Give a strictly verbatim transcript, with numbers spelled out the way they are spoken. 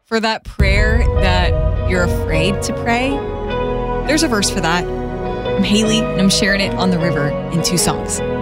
For that prayer that you're afraid to pray, there's a verse for that. I'm Haley, and I'm sharing it on the river in two songs.